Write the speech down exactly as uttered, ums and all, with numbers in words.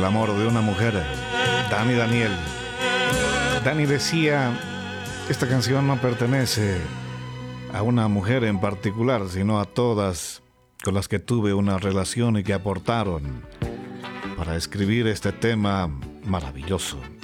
el amor de una mujer, Dani Daniel. Dani decía, esta canción no pertenece a una mujer en particular, sino a todas con las que tuve una relación y que aportaron para escribir este tema maravilloso.